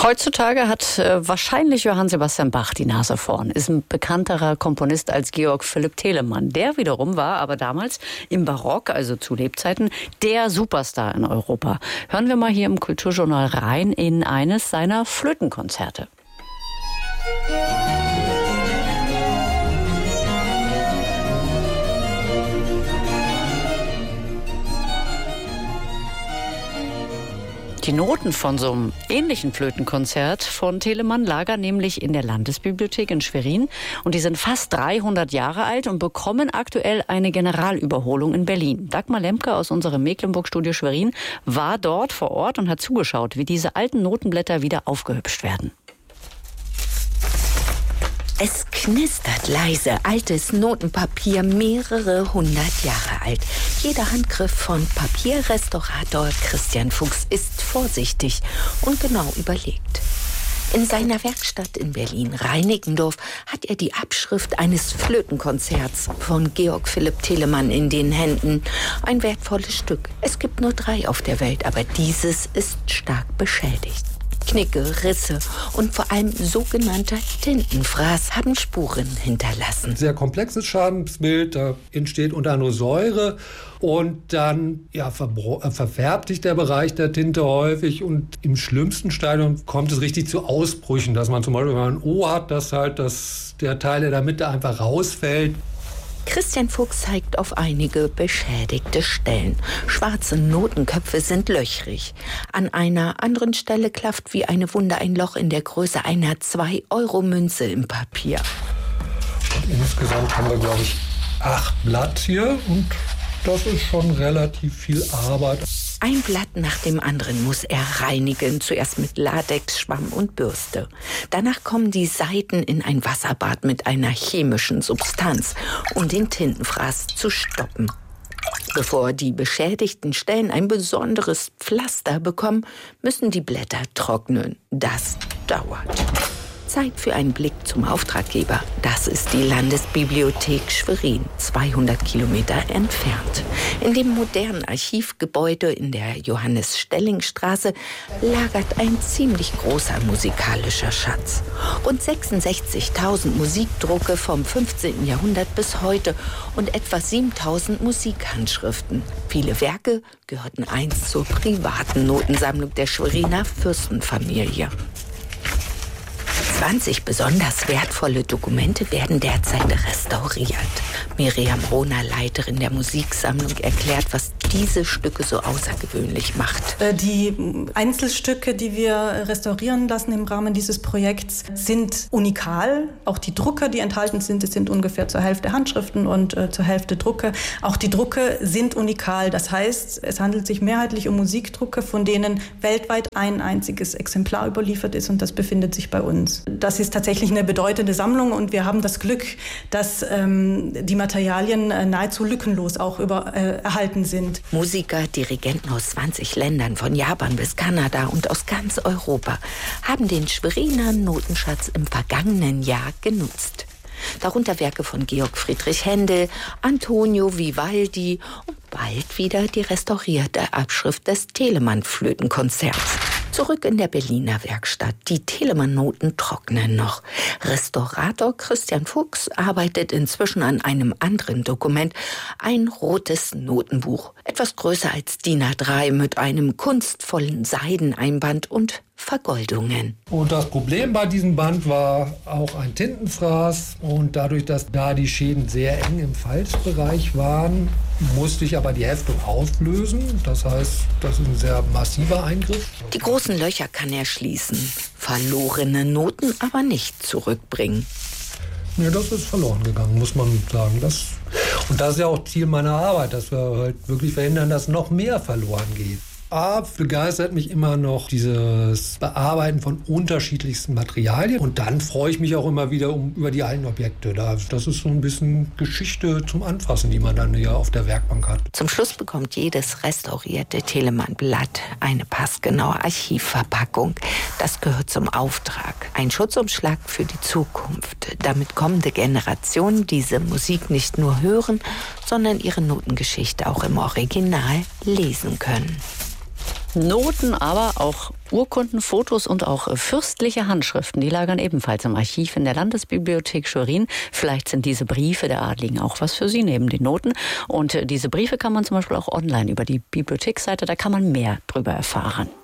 Heutzutage hat wahrscheinlich Johann Sebastian Bach die Nase vorn. Ist ein bekannterer Komponist als Georg Philipp Telemann. Der wiederum war aber damals im Barock, also zu Lebzeiten, der Superstar in Europa. Hören wir mal hier im Kulturjournal rein in eines seiner Flötenkonzerte. Die Noten von so einem ähnlichen Flötenkonzert von Telemann lagern nämlich in der Landesbibliothek in Schwerin. Und die sind fast 300 Jahre alt und bekommen aktuell eine Generalüberholung in Berlin. Dagmar Lemke aus unserem Mecklenburg-Studio Schwerin war dort vor Ort und hat zugeschaut, wie diese alten Notenblätter wieder aufgehübscht werden. Es knistert leise, altes Notenpapier, mehrere 100 Jahre alt. Jeder Handgriff von Papierrestaurator Christian Fuchs ist vorsichtig und genau überlegt. In seiner Werkstatt in Berlin-Reinickendorf hat er die Abschrift eines Flötenkonzerts von Georg Philipp Telemann in den Händen. Ein wertvolles Stück. Es gibt nur 3 auf der Welt, aber dieses ist stark beschädigt. Knicke, Risse und vor allem sogenannter Tintenfraß haben Spuren hinterlassen. Sehr komplexes Schadensbild, da entsteht unter anderem Säure und dann verfärbt sich der Bereich der Tinte häufig und im schlimmsten Stadium kommt es richtig zu Ausbrüchen, dass man zum Beispiel, wenn man ein O hat, dass der Teil in der Mitte einfach rausfällt. Christian Fuchs zeigt auf einige beschädigte Stellen. Schwarze Notenköpfe sind löchrig. An einer anderen Stelle klafft wie eine Wunde ein Loch in der Größe einer 2-Euro-Münze im Papier. Insgesamt haben wir, glaube ich, 8 Blatt hier und das ist schon relativ viel Arbeit. Ein Blatt nach dem anderen muss er reinigen, zuerst mit Latex, Schwamm und Bürste. Danach kommen die Seiten in ein Wasserbad mit einer chemischen Substanz, um den Tintenfraß zu stoppen. Bevor die beschädigten Stellen ein besonderes Pflaster bekommen, müssen die Blätter trocknen. Das dauert. Zeit für einen Blick zum Auftraggeber. Das ist die Landesbibliothek Schwerin, 200 Kilometer entfernt. In dem modernen Archivgebäude in der Johannes-Stelling-Straße lagert ein ziemlich großer musikalischer Schatz. Rund 66.000 Musikdrucke vom 15. Jahrhundert bis heute und etwa 7.000 Musikhandschriften. Viele Werke gehörten einst zur privaten Notensammlung der Schweriner Fürstenfamilie. 20 besonders wertvolle Dokumente werden derzeit restauriert. Miriam Rohner, Leiterin der Musiksammlung, erklärt, was diese Stücke so außergewöhnlich macht. Die Einzelstücke, die wir restaurieren lassen im Rahmen dieses Projekts, sind unikal. Auch die Drucker, die enthalten sind, sind ungefähr zur Hälfte Handschriften und zur Hälfte Drucke. Auch die Drucke sind unikal. Das heißt, es handelt sich mehrheitlich um Musikdrucke, von denen weltweit ein einziges Exemplar überliefert ist und das befindet sich bei uns. Das ist tatsächlich eine bedeutende Sammlung und wir haben das Glück, dass die Materialien nahezu lückenlos auch erhalten sind. Musiker, Dirigenten aus 20 Ländern, von Japan bis Kanada und aus ganz Europa, haben den Schweriner Notenschatz im vergangenen Jahr genutzt. Darunter Werke von Georg Friedrich Händel, Antonio Vivaldi und bald wieder die restaurierte Abschrift des Telemann-Flötenkonzerts. Zurück in der Berliner Werkstatt. Die Telemann-Noten trocknen noch. Restaurator Christian Fuchs arbeitet inzwischen an einem anderen Dokument. Ein rotes Notenbuch. Etwas größer als DIN A3 mit einem kunstvollen Seideneinband und Vergoldungen. Und das Problem bei diesem Band war auch ein Tintenfraß. Und dadurch, dass da die Schäden sehr eng im Falzbereich waren, musste ich aber die Heftung auflösen. Das heißt, das ist ein sehr massiver Eingriff. Die großen Löcher kann er schließen. Verlorene Noten aber nicht zurückbringen. Nee, das ist verloren gegangen, muss man sagen. Und das ist ja auch Ziel meiner Arbeit, dass wir halt wirklich verhindern, dass noch mehr verloren geht. Begeistert mich immer noch dieses Bearbeiten von unterschiedlichsten Materialien. Und dann freue ich mich auch immer wieder über die alten Objekte. Das ist so ein bisschen Geschichte zum Anfassen, die man dann hier auf der Werkbank hat. Zum Schluss bekommt jedes restaurierte Telemann-Blatt eine passgenaue Archivverpackung. Das gehört zum Auftrag. Ein Schutzumschlag für die Zukunft, damit kommende Generationen diese Musik nicht nur hören, sondern ihre Notengeschichte auch im Original lesen können. Noten, aber auch Urkunden, Fotos und auch fürstliche Handschriften, die lagern ebenfalls im Archiv in der Landesbibliothek Schwerin. Vielleicht sind diese Briefe der Adligen auch was für Sie neben den Noten. Und diese Briefe kann man zum Beispiel auch online über die Bibliotheksseite, da kann man mehr drüber erfahren.